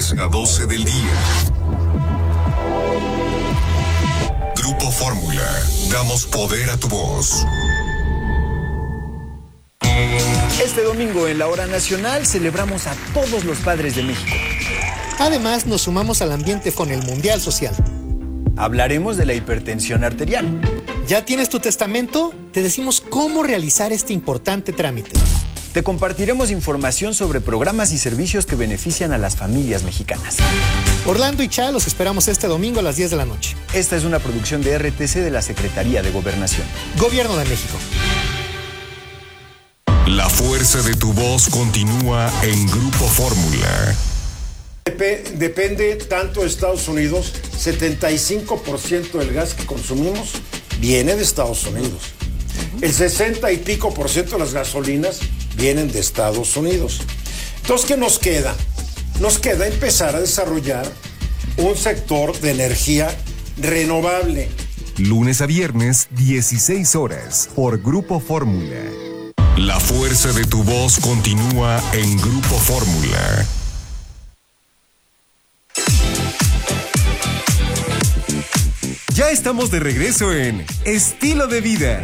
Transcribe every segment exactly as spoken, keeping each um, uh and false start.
diez a doce del día. Grupo Fórmula. Damos poder a tu voz. Este domingo en la Hora Nacional celebramos a todos los padres de México. Además, nos sumamos al ambiente con el Mundial Social. Hablaremos de la hipertensión arterial. ¿Ya tienes tu testamento? Te decimos cómo realizar este importante trámite. Te compartiremos información sobre programas y servicios que benefician a las familias mexicanas. Orlando y Cha los esperamos este domingo a las diez de la noche. Esta es una producción de R T C de la Secretaría de Gobernación. Gobierno de México. La fuerza de tu voz continúa en Grupo Fórmula. Dep- depende tanto de Estados Unidos, setenta y cinco por ciento del gas que consumimos viene de Estados Unidos. El sesenta y pico por ciento de las gasolinas vienen de Estados Unidos. Entonces, ¿qué nos queda? Nos queda empezar a desarrollar un sector de energía renovable. Lunes a viernes, dieciséis horas, por Grupo Fórmula. La fuerza de tu voz continúa en Grupo Fórmula. Ya estamos de regreso en Estilo de Vida.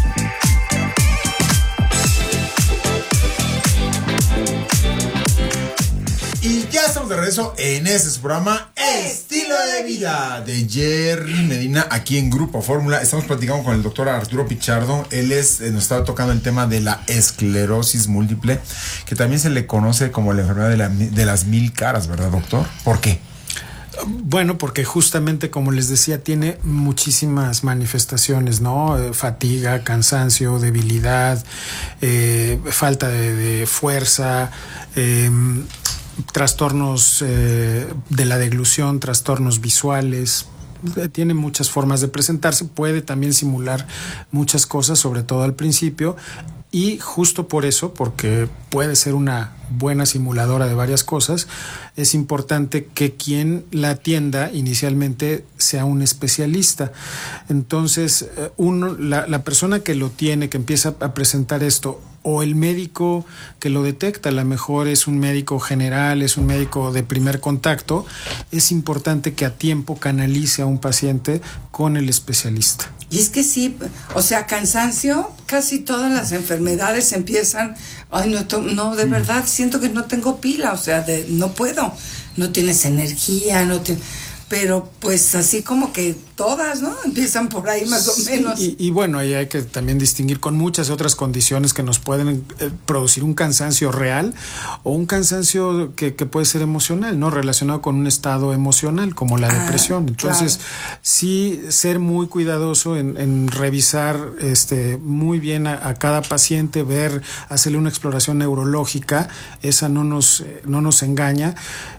Y ya estamos de regreso en este su programa Estilo de Vida de Jerry Medina aquí en Grupo Fórmula. Estamos platicando con el doctor Arturo Pichardo. Él es, eh, nos estaba tocando el tema de la esclerosis múltiple, que también se le conoce como la enfermedad de, la, de las mil caras, ¿verdad, doctor? ¿Por qué? Bueno, porque justamente, como les decía, tiene muchísimas manifestaciones, ¿no? Eh, fatiga, cansancio, debilidad, eh, falta de, de fuerza, eh, trastornos eh, de la deglución, trastornos visuales. Tiene muchas formas de presentarse, puede también simular muchas cosas, sobre todo al principio, y justo por eso, porque puede ser una buena simuladora de varias cosas, es importante que quien la atienda inicialmente sea un especialista. Entonces, uno, la, la persona que lo tiene, que empieza a presentar esto, o el médico que lo detecta, a lo mejor es un médico general, es un médico de primer contacto, es importante que a tiempo canalice a un paciente con el especialista. Y es que sí, o sea, cansancio, casi todas las enfermedades empiezan, ay, no, to- no, de verdad, siento que no tengo pila, o sea, de, no puedo, no tienes energía, no te... Pero pues así como que todas, ¿no? Empiezan por ahí más o menos. Y, y bueno, ahí hay que también distinguir con muchas otras condiciones que nos pueden eh, producir un cansancio real o un cansancio que, que puede ser emocional, ¿no? Relacionado con un estado emocional como la ah, depresión. Entonces, claro, sí ser muy cuidadoso en, en revisar este muy bien a, a cada paciente, ver, hacerle una exploración neurológica, esa no nos, no nos engaña.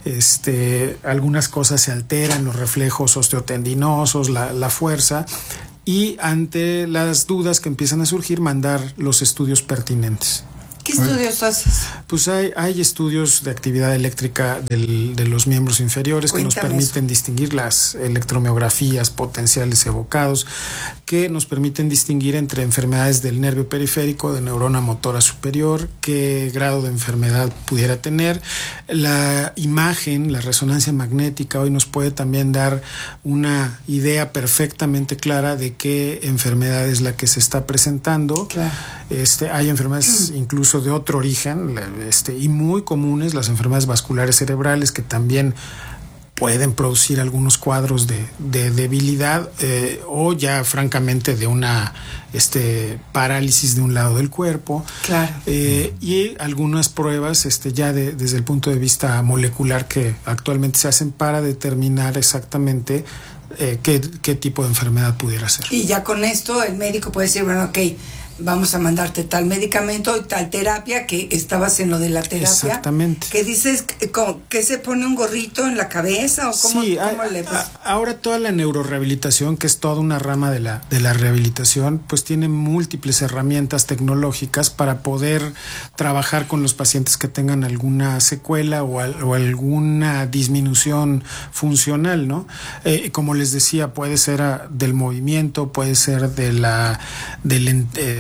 Este, algunas cosas se alteran, los reflejos osteotendinosos, la, la fuerza, y ante las dudas que empiezan a surgir, mandar los estudios pertinentes. ¿Qué estudios haces? Pues hay, hay estudios de actividad eléctrica del, de los miembros inferiores. Cuéntame, que nos permiten eso. Distinguir las electromiografías, potenciales evocados, que nos permiten distinguir entre enfermedades del nervio periférico, de neurona motora superior, qué grado de enfermedad pudiera tener. La imagen, la resonancia magnética hoy nos puede también dar una idea perfectamente clara de qué enfermedad es la que se está presentando. Claro. Este, hay enfermedades mm. incluso de otro origen, este, y muy comunes, las enfermedades vasculares cerebrales, que también pueden producir algunos cuadros de, de debilidad eh, o ya francamente de una este, parálisis de un lado del cuerpo. Claro. Eh, y algunas pruebas este, ya de, desde el punto de vista molecular que actualmente se hacen para determinar exactamente eh, qué, qué tipo de enfermedad pudiera ser. Y ya con esto el médico puede decir, bueno, ok, vamos a mandarte tal medicamento y tal terapia, que estabas en lo de la terapia. Exactamente. ¿Qué dices? ¿Que se pone un gorrito en la cabeza? ¿O cómo, sí, cómo a, le pasa? Ahora toda la neurorehabilitación, que es toda una rama de la, de la rehabilitación, pues tiene múltiples herramientas tecnológicas para poder trabajar con los pacientes que tengan alguna secuela o, al, o alguna disminución funcional, ¿no? Eh, como les decía, puede ser a, del movimiento, puede ser de la del eh,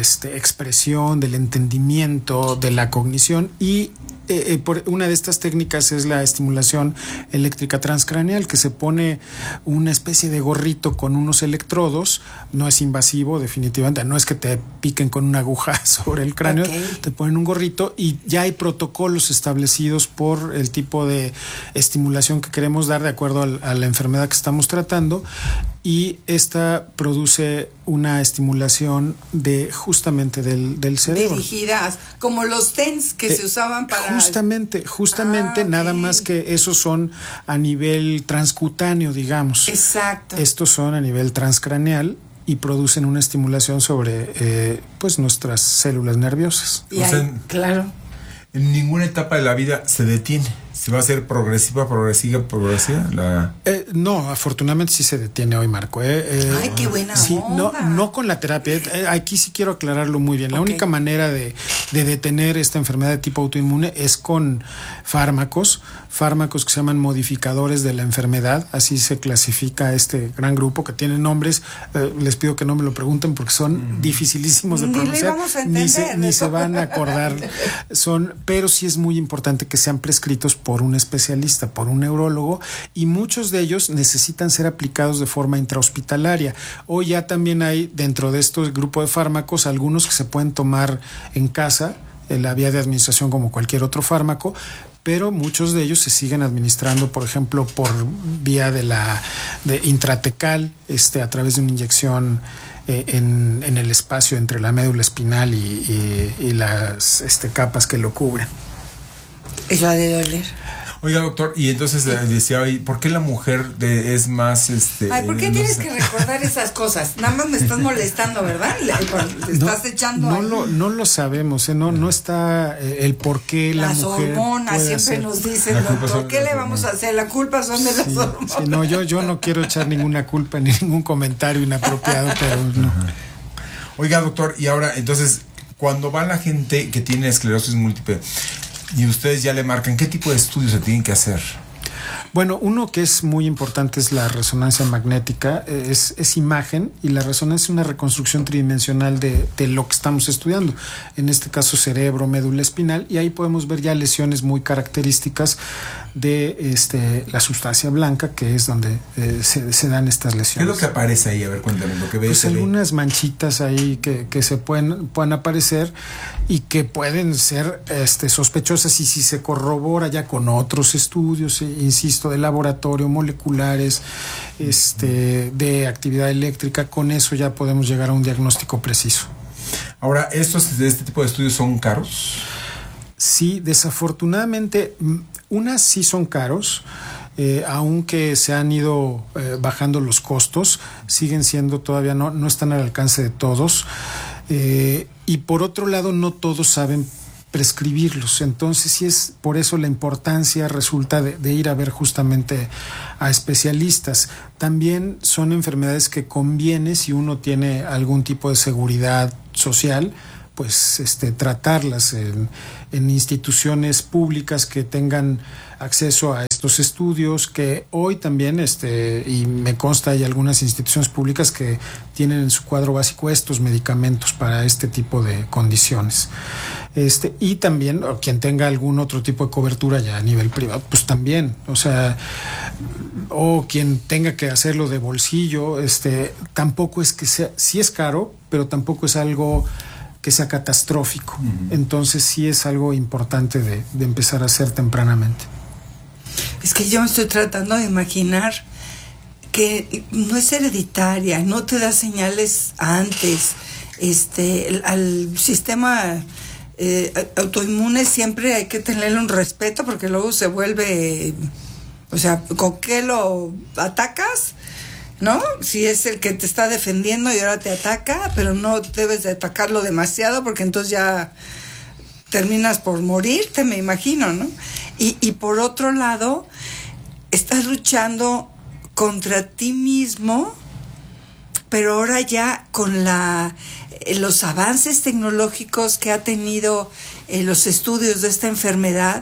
este, expresión, del entendimiento, de la cognición y Eh, eh, por una de estas técnicas es la estimulación eléctrica transcraneal, que se pone una especie de gorrito con unos electrodos. No es invasivo, definitivamente, no es que te piquen con una aguja sobre el cráneo, okay. Te ponen un gorrito y ya hay protocolos establecidos por el tipo de estimulación que queremos dar de acuerdo al, a la enfermedad que estamos tratando, y esta produce una estimulación de justamente del, del cerebro. Dirigidas, como los TENS que eh, se usaban para... Justamente, justamente, ah, okay. Nada más que esos son a nivel transcutáneo, digamos. Exacto. Estos son a nivel transcraneal y producen una estimulación sobre eh, pues nuestras células nerviosas. Y o sea, hay, claro. En ninguna etapa de la vida se detiene. ¿Se va a hacer progresiva, progresiva, progresiva? La... Eh, no, afortunadamente sí se detiene hoy, Marco. Eh, eh, Ay, qué buena sí, onda. No, no con la terapia. Eh, aquí sí quiero aclararlo muy bien. La okay. única manera de, de detener esta enfermedad de tipo autoinmune es con fármacos, fármacos que se llaman modificadores de la enfermedad. Así se clasifica este gran grupo que tiene nombres. Eh, les pido que no me lo pregunten porque son mm. dificilísimos de pronunciar. Ni, ni, se, ni se van a acordar. Son, pero sí es muy importante que sean prescritos por un especialista, por un neurólogo, y muchos de ellos necesitan ser aplicados de forma intrahospitalaria. Hoy ya también hay dentro de este grupo de fármacos algunos que se pueden tomar en casa, en la vía de administración como cualquier otro fármaco, pero muchos de ellos se siguen administrando, por ejemplo, por vía de la de intratecal, este, a través de una inyección eh, en, en el espacio entre la médula espinal y, y, y las este, capas que lo cubren. Es la de doler. Oiga, doctor, y entonces sí. decía hoy, ¿por qué la mujer de, es más este? Ay, ¿por qué no tienes sé? que recordar esas cosas? Nada más me estás molestando, ¿verdad? Le, le estás no, echando no ahí. lo no lo sabemos, ¿eh? no no está eh, el por qué la las mujer hormonas siempre hacer. Nos dicen, doctor, ¿qué le vamos a hacer? La culpa son de las sí, hormonas. Sí, no, yo yo no quiero echar ninguna culpa ni ningún comentario inapropiado, pero no. Oiga, doctor, y ahora entonces cuando va la gente que tiene esclerosis múltiple y ustedes ya le marcan, ¿qué tipo de estudios se tienen que hacer? Bueno, uno que es muy importante es la resonancia magnética, es, es imagen, y la resonancia es una reconstrucción tridimensional de, de lo que estamos estudiando, en este caso cerebro, médula espinal, y ahí podemos ver ya lesiones muy características de este, la sustancia blanca, que es donde eh, se, se dan estas lesiones. ¿Qué es lo que aparece ahí? A ver, cuéntame lo que ves. Pues algunas ve. manchitas ahí que, que se pueden, pueden aparecer y que pueden ser este, sospechosas, y si se corrobora ya con otros estudios, eh, insisto, de laboratorio, moleculares, este, de actividad eléctrica, con eso ya podemos llegar a un diagnóstico preciso. Ahora, ¿estos de este tipo de estudios son caros? Sí, desafortunadamente, unas sí son caros. Eh, aunque se han ido eh, bajando los costos, siguen siendo todavía no, no están al alcance de todos. Eh, y por otro lado, no todos saben prescribirlos. Entonces, sí es por eso la importancia resulta de, de ir a ver justamente a especialistas. También son enfermedades que conviene, si uno tiene algún tipo de seguridad social, pues este, tratarlas en, en instituciones públicas que tengan acceso a estos estudios, que hoy también, este, y me consta, hay algunas instituciones públicas que tienen en su cuadro básico estos medicamentos para este tipo de condiciones. Este, y también, o quien tenga algún otro tipo de cobertura ya a nivel privado, pues también, o sea, o quien tenga que hacerlo de bolsillo, este, tampoco es que sea, sí es caro, pero tampoco es algo que sea catastrófico. Uh-huh. Entonces sí es algo importante de, de empezar a hacer tempranamente. Es que yo me estoy tratando de imaginar que no es hereditaria, no te da señales antes. Este, el, al sistema eh, autoinmune siempre hay que tenerle un respeto, porque luego se vuelve, o sea, ¿con qué lo atacas? ¿No? Si es el que te está defendiendo y ahora te ataca, pero no debes de atacarlo demasiado, porque entonces ya terminas por morirte, me imagino, ¿no? Y, y por otro lado, estás luchando contra ti mismo, pero ahora ya con la eh, los avances tecnológicos que ha tenido eh, los estudios de esta enfermedad,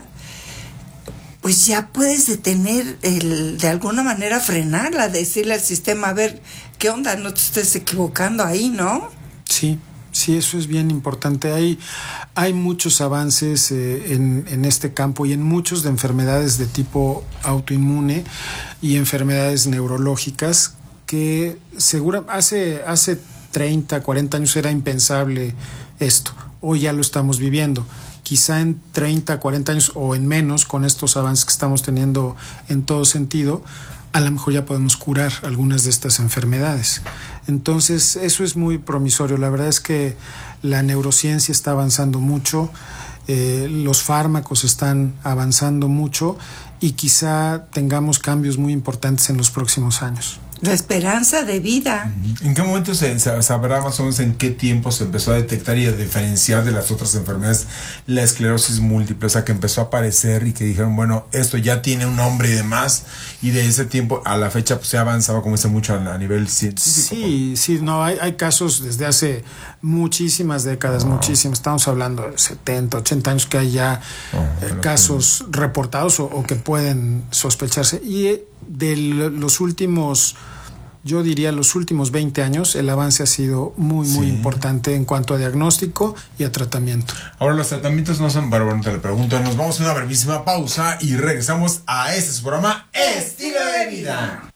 pues ya puedes detener, el, de alguna manera frenarla, decirle al sistema, a ver, ¿qué onda? No te estés equivocando ahí, ¿no? Sí, Sí, eso es bien importante. Hay, hay muchos avances eh, en, en este campo y en muchos de enfermedades de tipo autoinmune y enfermedades neurológicas que segura, hace, hace treinta, cuarenta años era impensable esto. Hoy ya lo estamos viviendo. Quizá en treinta, cuarenta años o en menos, con estos avances que estamos teniendo en todo sentido, a lo mejor ya podemos curar algunas de estas enfermedades. Entonces, eso es muy promisorio. La verdad es que la neurociencia está avanzando mucho, eh, los fármacos están avanzando mucho y quizá tengamos cambios muy importantes en los próximos años. La esperanza de vida. ¿En qué momento se, se sabrá más o menos en qué tiempo se empezó a detectar y a diferenciar de las otras enfermedades la esclerosis múltiple? O sea, que empezó a aparecer y que dijeron, bueno, esto ya tiene un nombre y demás, y de ese tiempo a la fecha pues se ha avanzado, como dice, mucho a, a nivel científico. Sí, pues. sí, no, hay, hay casos desde hace muchísimas décadas, oh. muchísimas, estamos hablando de setenta, ochenta años que hay ya oh, eh, casos que... reportados o, o que pueden sospecharse. Y eh, de los últimos, yo diría los últimos veinte años, el avance ha sido muy, muy sí. importante en cuanto a diagnóstico y a tratamiento. Ahora, los tratamientos no son, pero bueno, te lo pregunto, nos vamos a una brevísima pausa y regresamos a este su programa Estilo de Vida.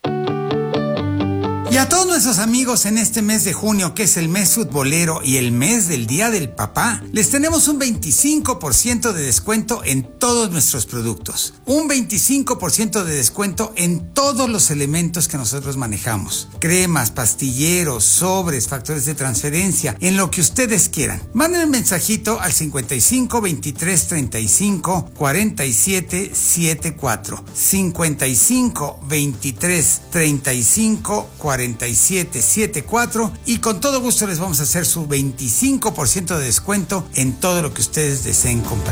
Y a todos nuestros amigos en este mes de junio, que es el mes futbolero y el mes del Día del Papá, les tenemos un veinticinco por ciento de descuento en todos nuestros productos. Un veinticinco por ciento de descuento en todos los elementos que nosotros manejamos. Cremas, pastilleros, sobres, factores de transferencia, en lo que ustedes quieran. Manden un mensajito al cincuenta y cinco, veintitrés, treinta y cinco, cuarenta y siete, setenta y cuatro. cincuenta y cinco, veintitrés, treinta y cinco, cuarenta y siete, setenta y cuatro, y con todo gusto les vamos a hacer su veinticinco por ciento de descuento en todo lo que ustedes deseen comprar.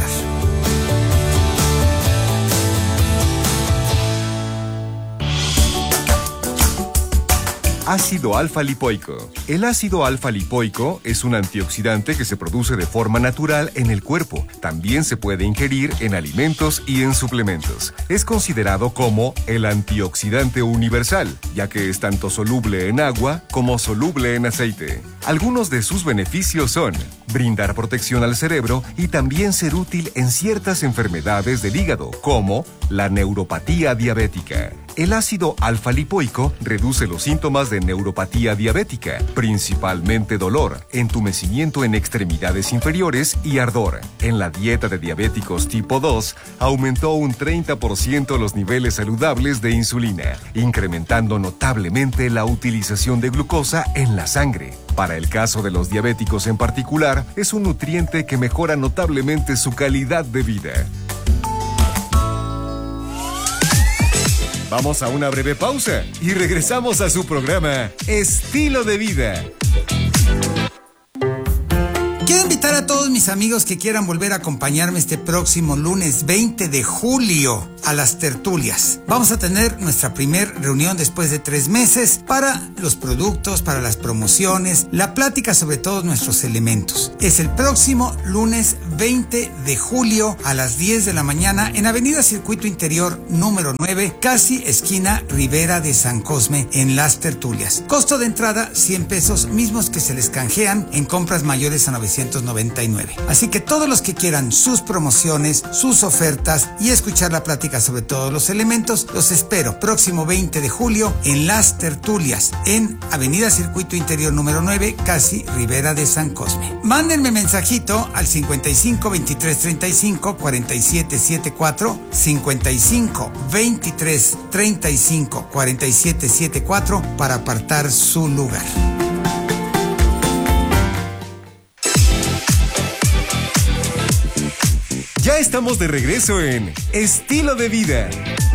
Ácido alfa-lipoico. El ácido alfa-lipoico es un antioxidante que se produce de forma natural en el cuerpo. También se puede ingerir en alimentos y en suplementos. Es considerado como el antioxidante universal, ya que es tanto soluble en agua como soluble en aceite. Algunos de sus beneficios son brindar protección al cerebro y también ser útil en ciertas enfermedades del hígado, como la neuropatía diabética. El ácido alfa-lipoico reduce los síntomas de neuropatía diabética, principalmente dolor, entumecimiento en extremidades inferiores y ardor. En la dieta de diabéticos tipo dos, aumentó un treinta por ciento los niveles saludables de insulina, incrementando notablemente la utilización de glucosa en la sangre. Para el caso de los diabéticos en particular, es un nutriente que mejora notablemente su calidad de vida. Vamos a una breve pausa y regresamos a su programa Estilo de Vida. Quiero invitar a todos mis amigos que quieran volver a acompañarme este próximo lunes veinte de julio a las tertulias. Vamos a tener nuestra primer reunión después de tres meses para los productos, para las promociones, la plática sobre todos nuestros elementos. Es el próximo lunes veinte de julio a las diez de la mañana en Avenida Circuito Interior número nueve, casi esquina Ribera de San Cosme, en las tertulias. Costo de entrada cien pesos, mismos que se les canjean en compras mayores a novecientos noventa y nueve. Así que todos los que quieran sus promociones, sus ofertas y escuchar la plática sobre todos los elementos, los espero próximo veinte de julio en las tertulias en Avenida Circuito Interior número nueve, casi Ribera de San Cosme. Mándenme mensajito al cincuenta y cinco, veintitrés, treinta y cinco, cuarenta y siete, setenta y cuatro, cincuenta y cinco, veintitrés, treinta y cinco, cuarenta y siete, setenta y cuatro para apartar su lugar. Ya estamos de regreso en Estilo de Vida.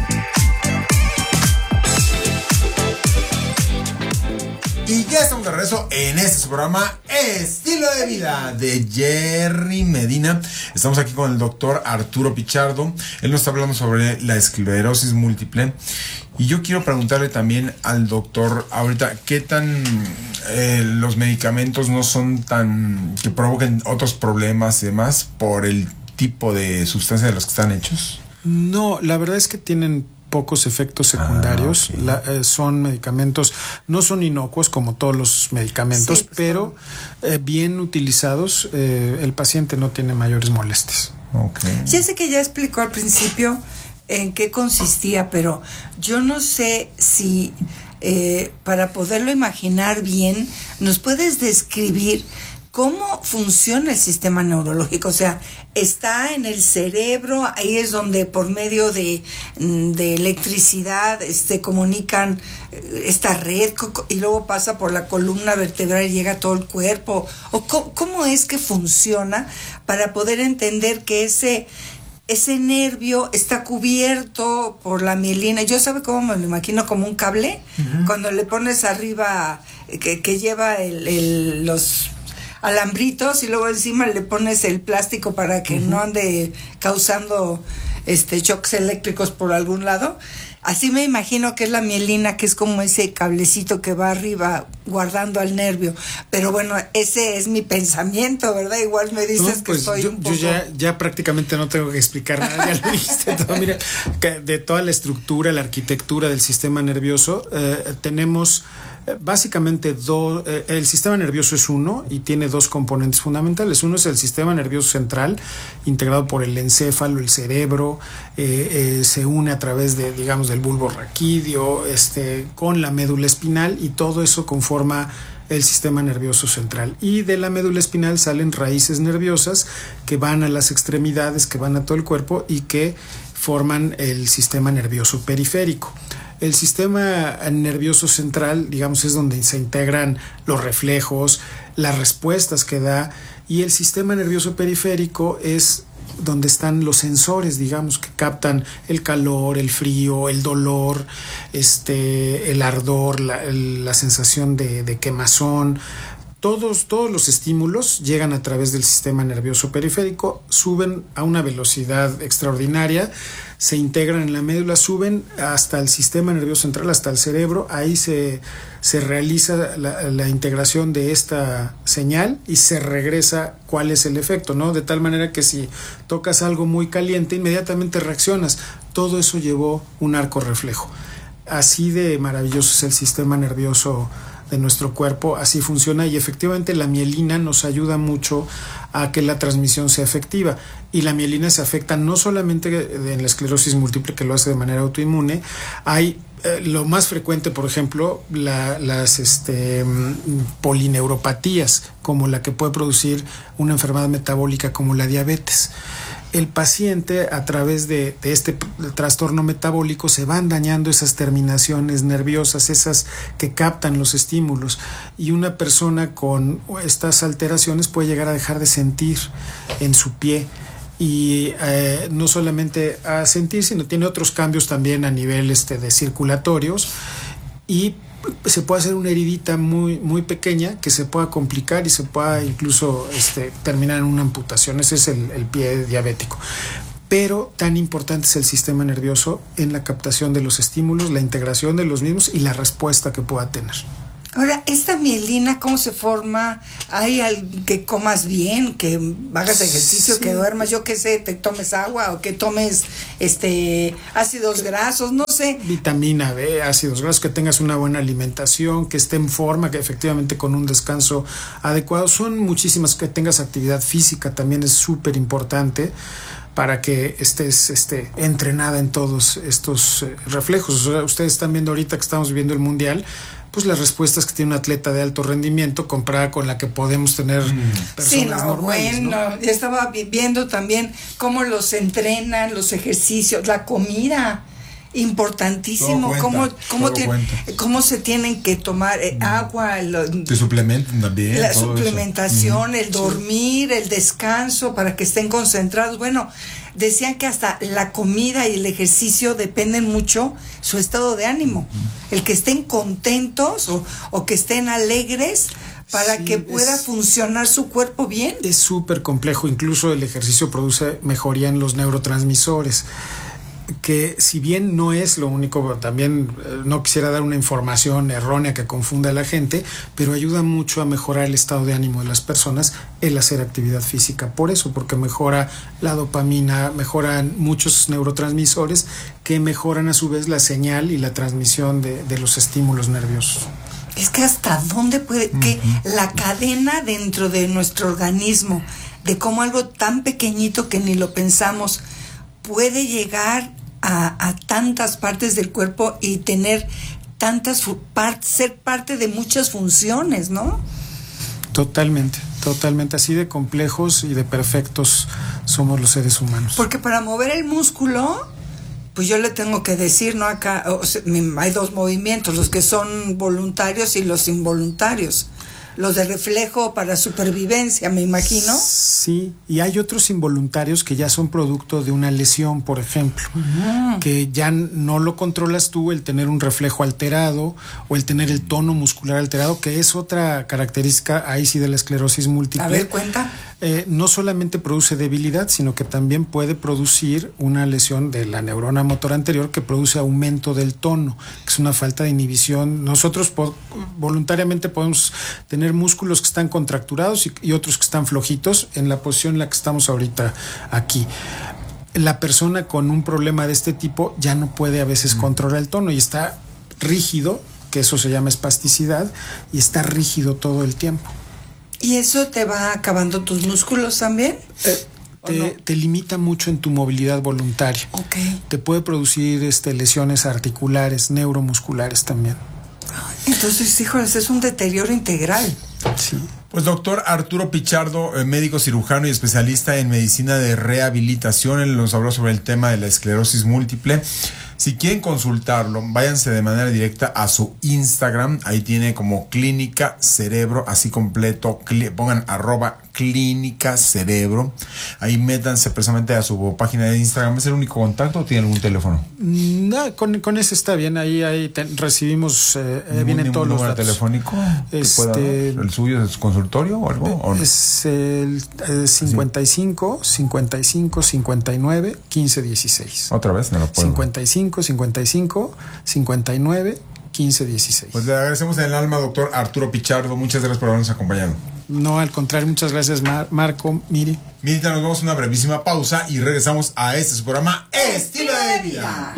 Y ya estamos de regreso en este programa Estilo de Vida de Jerry Medina. Estamos aquí con el doctor Arturo Pichardo. Él nos está hablando sobre la esclerosis múltiple. Y yo quiero preguntarle también al doctor ahorita, ¿qué tan eh, los medicamentos no son tan que provoquen otros problemas y demás por el tipo de sustancia de los que están hechos? No, la verdad es que tienen pocos efectos secundarios. Ah, okay. La, eh, son medicamentos, no son inocuos como todos los medicamentos, sí, pero eh, bien utilizados, eh, el paciente no tiene mayores molestias. Okay. Ya sé que ya explicó al principio en qué consistía, pero yo no sé si eh, para poderlo imaginar bien, ¿nos puedes describir cómo funciona el sistema neurológico? O sea, está en el cerebro, ahí es donde por medio de, de electricidad se este, comunican esta red y luego pasa por la columna vertebral y llega a todo el cuerpo. ¿O cómo, cómo es que funciona para poder entender que ese... ese nervio está cubierto por la mielina? Yo sabe cómo me lo imagino, como un cable, uh-huh. cuando le pones arriba, que, que lleva el, el, los alambritos y luego encima le pones el plástico para que uh-huh. no ande causando este shocks eléctricos por algún lado. Así me imagino que es la mielina, que es como ese cablecito que va arriba guardando al nervio. Pero bueno, ese es mi pensamiento, ¿verdad? Igual me dices no, pues que soy yo, un poco... Yo ya, ya prácticamente no tengo que explicar nada, ya lo dijiste todo. Mira, que de toda la estructura, la arquitectura del sistema nervioso, eh, tenemos... Básicamente do, eh, el sistema nervioso es uno y tiene dos componentes fundamentales. Uno es el sistema nervioso central, integrado por el encéfalo, el cerebro, eh, eh, se une a través de, digamos, del bulbo raquídeo, este, con la médula espinal, y todo eso conforma el sistema nervioso central. Y de la médula espinal salen raíces nerviosas que van a las extremidades, que van a todo el cuerpo y que forman el sistema nervioso periférico. El sistema nervioso central, digamos, es donde se integran los reflejos, las respuestas que da, y el sistema nervioso periférico es donde están los sensores, digamos, que captan el calor, el frío, el dolor, este, el ardor, la, la sensación de, de quemazón. Todos, todos los estímulos llegan a través del sistema nervioso periférico, suben a una velocidad extraordinaria, se integran en la médula, suben hasta el sistema nervioso central, hasta el cerebro. Ahí se, se realiza la, la integración de esta señal y se regresa cuál es el efecto, ¿no? De tal manera que si tocas algo muy caliente, inmediatamente reaccionas. Todo eso llevó un arco reflejo. Así de maravilloso es el sistema nervioso de nuestro cuerpo, así funciona, y efectivamente la mielina nos ayuda mucho a que la transmisión sea efectiva. Y la mielina se afecta no solamente en la esclerosis múltiple, que lo hace de manera autoinmune. Hay eh, lo más frecuente, por ejemplo, la, las este, polineuropatías, como la que puede producir una enfermedad metabólica como la diabetes. El paciente, a través de, de este trastorno metabólico, se van dañando esas terminaciones nerviosas, esas que captan los estímulos, y una persona con estas alteraciones puede llegar a dejar de sentir en su pie, y eh, no solamente a sentir, sino tiene otros cambios también a nivel este, de circulatorios, y se puede hacer una heridita muy, muy pequeña que se pueda complicar y se pueda incluso este, terminar en una amputación. Ese es el, el pie diabético. Pero tan importante es el sistema nervioso en la captación de los estímulos, la integración de los mismos y la respuesta que pueda tener. Ahora, esta mielina, ¿cómo se forma? ¿Hay algo que comas bien, que hagas ejercicio, sí, que duermas, yo qué sé, te tomes agua o que tomes este ácidos grasos, no sé? Vitamina B, ácidos grasos, que tengas una buena alimentación, que esté en forma, que efectivamente con un descanso adecuado. Son muchísimas, que tengas actividad física también es súper importante para que estés este, entrenada en todos estos eh, reflejos. O sea, ustedes están viendo ahorita que estamos viviendo el Mundial, pues las respuestas que tiene un atleta de alto rendimiento comparada con la que podemos tener mm. personas sí, no, normales. Bueno, ¿no? Estaba viendo también cómo los entrenan, los ejercicios, la comida, importantísimo, cómo, cómo, tiene, cómo se tienen que tomar eh, mm. agua, lo, te suplementan también. La suplementación, mm. el dormir, sí. el descanso para que estén concentrados. Bueno, decían que hasta la comida y el ejercicio dependen mucho su estado de ánimo. Mm. El que estén contentos o, o que estén alegres para sí, que pueda es, funcionar su cuerpo bien. Es súper complejo, incluso el ejercicio produce mejoría en los neurotransmisores. que si bien no es lo único, también eh, no quisiera dar una información errónea que confunda a la gente, pero ayuda mucho a mejorar el estado de ánimo de las personas el hacer actividad física. Por eso, porque mejora la dopamina, mejoran muchos neurotransmisores que mejoran a su vez la señal y la transmisión de, de los estímulos nerviosos. Es que hasta dónde puede, uh-huh. que la cadena dentro de nuestro organismo, de cómo algo tan pequeñito que ni lo pensamos puede llegar a, a tantas partes del cuerpo y tener tantas, part, ser parte de muchas funciones, ¿no? Totalmente, totalmente, así de complejos y de perfectos somos los seres humanos. Porque para mover el músculo, pues yo le tengo que decir, ¿no? Acá o sea, hay dos movimientos, los que son voluntarios y los involuntarios. Los de reflejo para supervivencia, me imagino. Sí, y hay otros involuntarios que ya son producto de una lesión, por ejemplo, uh-huh. que ya no lo controlas tú, el tener un reflejo alterado o el tener el tono muscular alterado, que es otra característica ahí sí de la esclerosis múltiple. A ver, cuenta. Eh, no solamente produce debilidad, sino que también puede producir una lesión de la neurona motora anterior que produce aumento del tono, que es una falta de inhibición. Nosotros po- voluntariamente podemos tener músculos que están contracturados y, y otros que están flojitos en la posición en la que estamos ahorita aquí. La persona con un problema de este tipo ya no puede a veces mm. controlar el tono y está rígido, que eso se llama espasticidad, y está rígido todo el tiempo. ¿Y eso te va acabando tus músculos también? Eh, te, no? te limita mucho en tu movilidad voluntaria. Okay. Te puede producir este, lesiones articulares, neuromusculares también. Entonces, híjoles, es un deterioro integral. Sí. Pues doctor Arturo Pichardo, eh, médico cirujano y especialista en medicina de rehabilitación, él nos habló sobre el tema de la esclerosis múltiple. Si quieren consultarlo, váyanse de manera directa a su Instagram. Ahí tiene como Clínica Cerebro, así completo. Cli- pongan arroba Clínica Cerebro. Ahí métanse precisamente a su página de Instagram. ¿Es el único contacto o tiene algún teléfono? No, con, con ese está bien. Ahí, ahí te, recibimos, eh, eh, vienen todos los datos. telefónico? Este, ¿El suyo es consultorio o algo? ¿O no? Es el eh, cincuenta y cinco, cincuenta y cinco, cincuenta y nueve, quince, dieciséis. Otra vez, no lo puedo. cincuenta y cinco, cincuenta y cinco, cincuenta y nueve, quince, dieciséis. Pues le agradecemos en el alma, doctor Arturo Pichardo. Muchas gracias por habernos acompañado. No, al contrario, muchas gracias, Mar- Marco, Miri. Mirita, nos vamos a una brevísima pausa y regresamos a este su programa Estilo de Vida.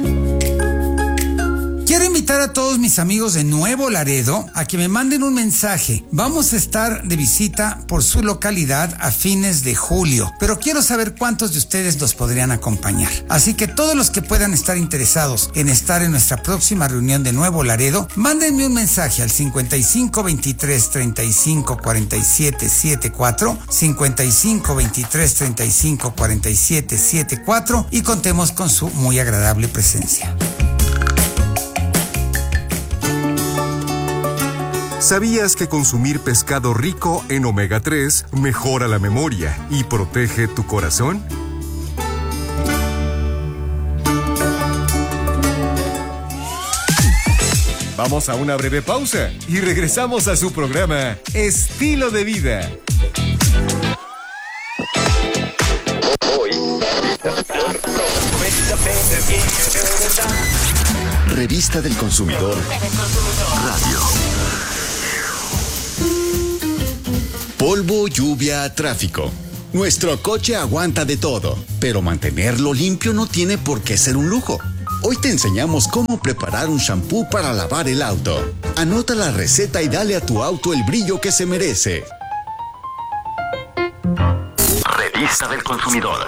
Quiero invitar a todos mis amigos de Nuevo Laredo a que me manden un mensaje. Vamos a estar de visita por su localidad a fines de julio, pero quiero saber cuántos de ustedes los podrían acompañar. Así que todos los que puedan estar interesados en estar en nuestra próxima reunión de Nuevo Laredo, mándenme un mensaje al cincuenta y cinco, veintitrés, treinta y cinco, cuarenta y siete, setenta y cuatro, cincuenta y cinco, veintitrés, treinta y cinco, cuarenta y siete, setenta y cuatro y contemos con su muy agradable presencia. ¿Sabías que consumir pescado rico en omega tres mejora la memoria y protege tu corazón? Vamos a una breve pausa y regresamos a su programa Estilo de Vida. Revista del Consumidor Radio. Polvo, lluvia, tráfico. Nuestro coche aguanta de todo, pero mantenerlo limpio no tiene por qué ser un lujo. Hoy te enseñamos cómo preparar un shampoo para lavar el auto. Anota la receta y dale a tu auto el brillo que se merece. Revista del Consumidor.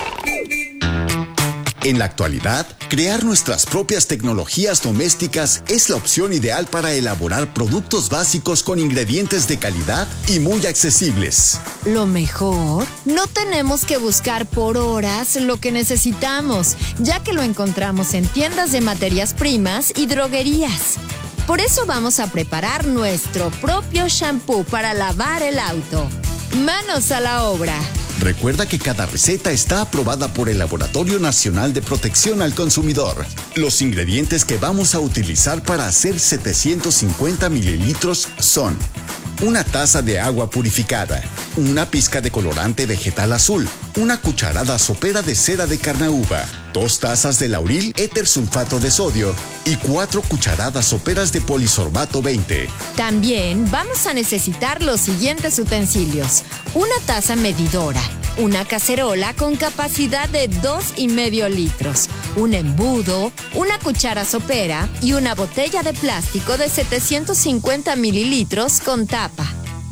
En la actualidad, crear nuestras propias tecnologías domésticas es la opción ideal para elaborar productos básicos con ingredientes de calidad y muy accesibles. Lo mejor, no tenemos que buscar por horas lo que necesitamos, ya que lo encontramos en tiendas de materias primas y droguerías. Por eso vamos a preparar nuestro propio shampoo para lavar el auto. ¡Manos a la obra! Recuerda que cada receta está aprobada por el Laboratorio Nacional de Protección al Consumidor. Los ingredientes que vamos a utilizar para hacer setecientos cincuenta mililitros son una taza de agua purificada, una pizca de colorante vegetal azul, una cucharada sopera de cera de carnauba, dos tazas de lauril éter sulfato de sodio y cuatro cucharadas soperas de polisorbato veinte. También vamos a necesitar los siguientes utensilios: una taza medidora, una cacerola con capacidad de dos y medio litros, un embudo, una cuchara sopera y una botella de plástico de setecientos cincuenta mililitros con tapa.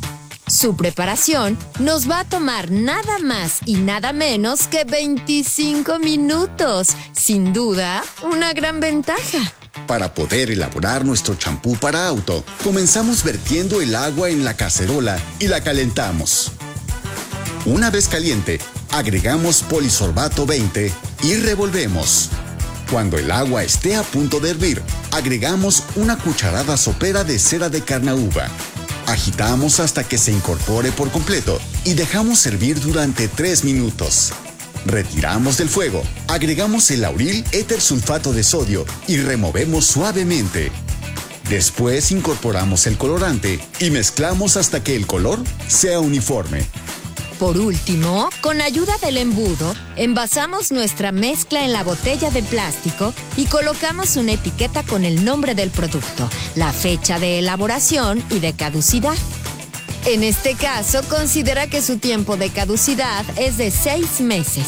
Su preparación nos va a tomar nada más y nada menos que veinticinco minutos. Sin duda, una gran ventaja. Para poder elaborar nuestro champú para auto, comenzamos vertiendo el agua en la cacerola y la calentamos. Una vez caliente, agregamos polisorbato veinte y revolvemos. Cuando el agua esté a punto de hervir, agregamos una cucharada sopera de cera de carnauba. Agitamos hasta que se incorpore por completo y dejamos hervir durante tres minutos. Retiramos del fuego, agregamos el lauril éter sulfato de sodio y removemos suavemente. Después incorporamos el colorante y mezclamos hasta que el color sea uniforme. Por último, con ayuda del embudo, envasamos nuestra mezcla en la botella de plástico y colocamos una etiqueta con el nombre del producto, la fecha de elaboración y de caducidad. En este caso, considera que su tiempo de caducidad es de seis meses.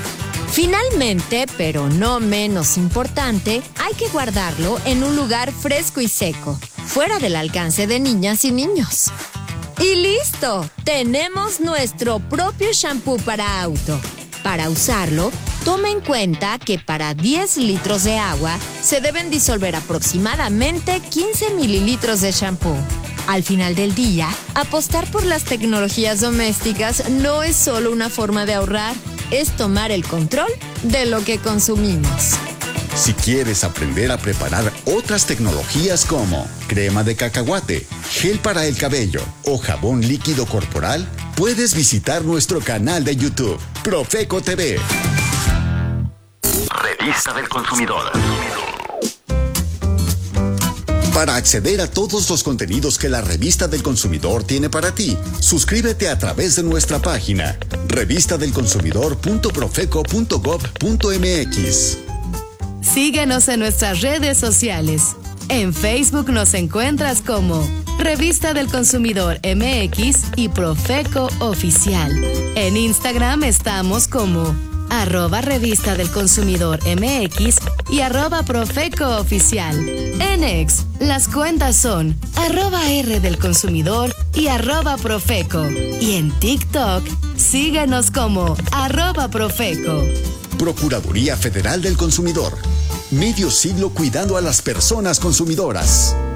Finalmente, pero no menos importante, hay que guardarlo en un lugar fresco y seco, fuera del alcance de niñas y niños. ¡Y listo! Tenemos nuestro propio shampoo para auto. Para usarlo, toma en cuenta que para diez litros de agua se deben disolver aproximadamente quince mililitros de shampoo. Al final del día, apostar por las tecnologías domésticas no es solo una forma de ahorrar, es tomar el control de lo que consumimos. Si quieres aprender a preparar otras tecnologías como crema de cacahuate, gel para el cabello o jabón líquido corporal, puedes visitar nuestro canal de YouTube, Profeco T V. Revista del Consumidor. Para acceder a todos los contenidos que la Revista del Consumidor tiene para ti, suscríbete a través de nuestra página revista del consumidor punto profeco punto gob punto mx. Síguenos en nuestras redes sociales. En Facebook nos encuentras como Revista del Consumidor M X y Profeco Oficial. En Instagram estamos como arroba Revista del Consumidor M X y arroba Profeco Oficial. En X, las cuentas son arroba R del Consumidor y arroba Profeco. Y en TikTok, síguenos como arroba Profeco. Procuraduría Federal del Consumidor. Medio siglo cuidando a las personas consumidoras.